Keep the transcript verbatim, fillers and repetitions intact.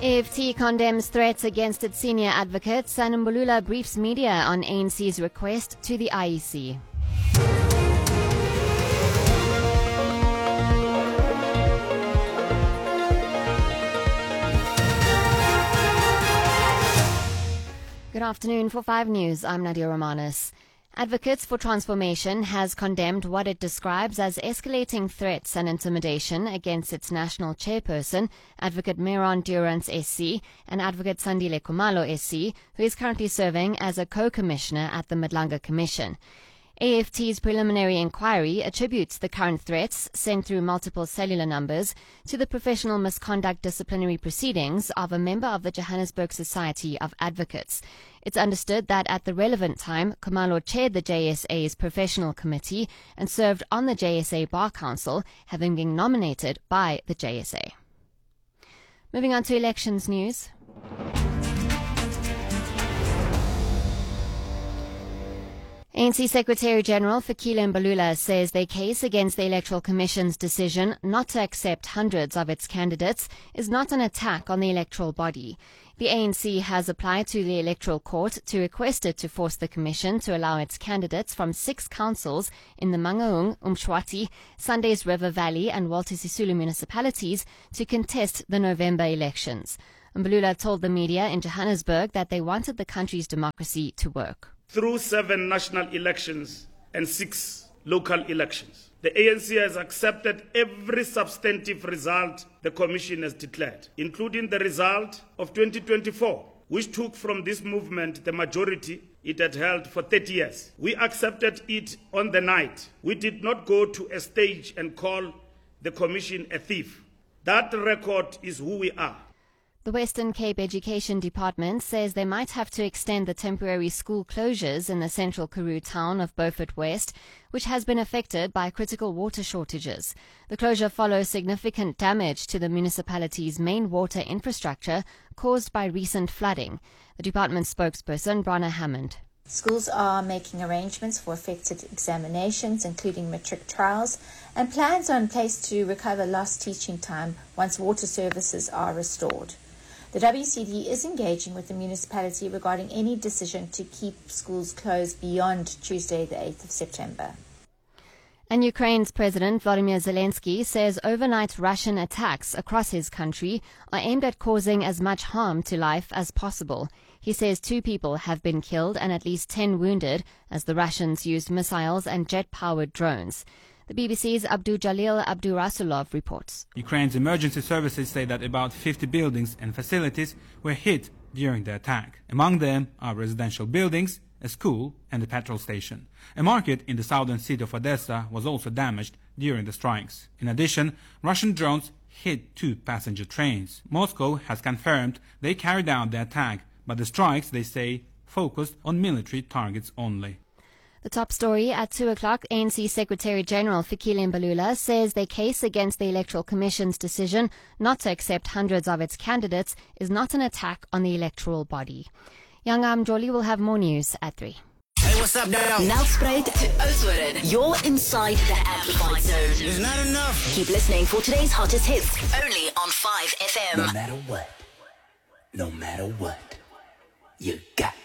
A F T condemns threats against its senior advocates, and Mbulula briefs media on A N C's request to the I E C. Good afternoon. For five News, I'm Nadia Romanis. Advocates for Transformation has condemned what it describes as escalating threats and intimidation against its national chairperson, Advocate Myron Durance S C, and Advocate Sandile Khumalo S C, who is currently serving as a co-commissioner at the Madlanga Commission. A F T's preliminary inquiry attributes the current threats, sent through multiple cellular numbers, to the professional misconduct disciplinary proceedings of a member of the Johannesburg Society of Advocates. It's understood that at the relevant time, Khumalo chaired the J S A's professional committee and served on the J S A Bar Council, having been nominated by the J S A. Moving on to elections news. A N C Secretary-General Fikile Mbalula says their case against the Electoral Commission's decision not to accept hundreds of its candidates is not an attack on the electoral body. The A N C has applied to the Electoral Court to request it to force the Commission to allow its candidates from six councils in the Mangaung, Umshwati, Sundays River Valley and Walter Sisulu municipalities to contest the November elections. Mbalula told the media in Johannesburg that they wanted the country's democracy to work. Through seven national elections and six local elections, the A N C has accepted every substantive result the Commission has declared, including the result of twenty twenty-four, which took from this movement the majority it had held for thirty years. We accepted it on the night. We did not go to a stage and call the Commission a thief. That record is who we are. The Western Cape Education Department says they might have to extend the temporary school closures in the central Karoo town of Beaufort West, which has been affected by critical water shortages. The closure follows significant damage to the municipality's main water infrastructure caused by recent flooding. The department spokesperson, Brana Hammond. Schools are making arrangements for affected examinations, including matric trials, and plans are in place to recover lost teaching time once water services are restored. The W C D is engaging with the municipality regarding any decision to keep schools closed beyond Tuesday, the eighth of September. And Ukraine's President Volodymyr Zelensky says overnight Russian attacks across his country are aimed at causing as much harm to life as possible. He says two people have been killed and at least ten wounded as the Russians used missiles and jet-powered drones. The B B C's Abdul Jalil Abdurasulov reports. Ukraine's emergency services say that about fifty buildings and facilities were hit during the attack. Among them are residential buildings, a school and a petrol station. A market in the southern city of Odessa was also damaged during the strikes. In addition, Russian drones hit two passenger trains. Moscow has confirmed they carried out the attack, but the strikes, they say, focused on military targets only. The top story at two o'clock, A N C Secretary-General Fikile Mbalula says their case against the Electoral Commission's decision not to accept hundreds of its candidates is not an attack on the electoral body. Yangam Jolly will have more news at three. Hey, what's up now? Nelspruit to Oudtshoorn. You're inside the amplified zone. It's not enough. Keep listening for today's hottest hits, only on five F M. No matter what, no matter what, you got